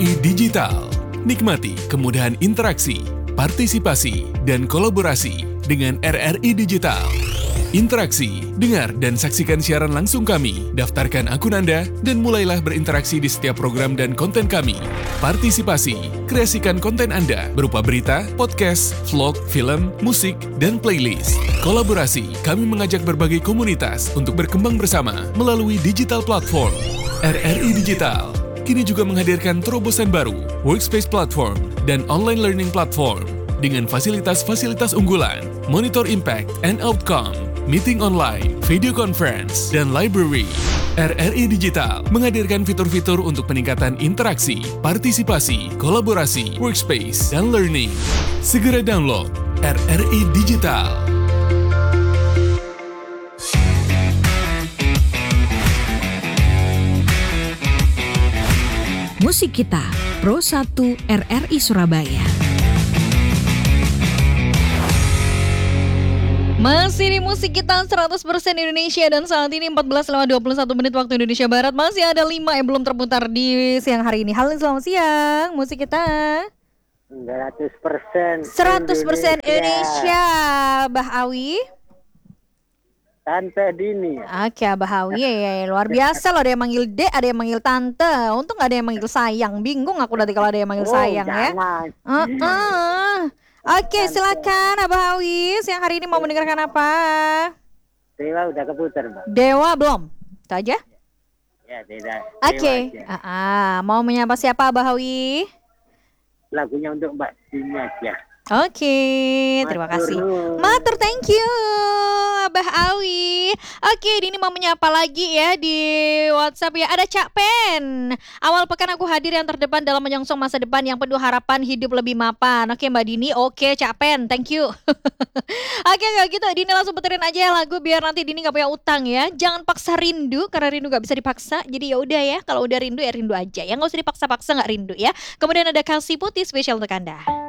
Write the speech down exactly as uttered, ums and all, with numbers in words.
I Digital. Nikmati kemudahan interaksi, partisipasi, dan kolaborasi dengan R R I Digital. Interaksi, dengar dan saksikan siaran langsung kami, daftarkan akun Anda, dan mulailah berinteraksi di setiap program dan konten kami. Partisipasi, kreasikan konten Anda berupa berita, podcast, vlog, film, musik, dan playlist. Kolaborasi, kami mengajak berbagai komunitas untuk berkembang bersama melalui digital platform. R R I Digital kini juga menghadirkan terobosan baru, workspace platform, dan online learning platform dengan fasilitas-fasilitas unggulan, monitor impact and outcome, meeting online, video conference, dan library. R R I Digital menghadirkan fitur-fitur untuk peningkatan interaksi, partisipasi, kolaborasi, workspace, dan learning. Segera download R R I Digital. Musik Kita, Pro satu R R I Surabaya. Masih di Musik Kita seratus persen Indonesia dan saat ini empat belas lewat dua puluh satu menit waktu Indonesia Barat. Masih ada lima yang belum terputar di siang hari ini. Halo, selamat siang Musik Kita seratus persen seratus persen Indonesia. Bah Awi, Tante Dini. Oke, Abah Awi, ya, ya, ya, luar biasa loh, ada yang manggil Dek, ada yang manggil Tante. Untung gak ada yang manggil sayang. Bingung aku nanti kalau ada yang manggil Oh, sayang ya. jangan. Uh-uh. Oke, silakan Abah Awi. Siang hari ini mau mendengarkan apa? Dewa udah keputar, Mbak. Dewa belum? Itu aja? Ya, tidak. Oke, Dewa aja. ah, ah. Mau menyapa siapa Abah Awi? Lagunya untuk Mbak Dini aja. Oke, terima kasih. Matur. Matur, thank you Abah Awi. Oke, Dini mau menyapa lagi ya di WhatsApp ya. Ada Cak Pen. Awal pekan aku hadir yang terdepan dalam menyongsong masa depan yang penuh harapan hidup lebih mapan. Oke Mbak Dini, oke Cak Pen, thank you. Oke, kalau gitu Dini langsung puterin aja ya lagu biar nanti Dini gak punya utang ya. Jangan paksa rindu karena rindu gak bisa dipaksa. Jadi ya udah ya, kalau udah rindu ya rindu aja. Ya nggak usah dipaksa-paksa, nggak rindu ya. Kemudian ada Kasih Putih spesial untuk Anda.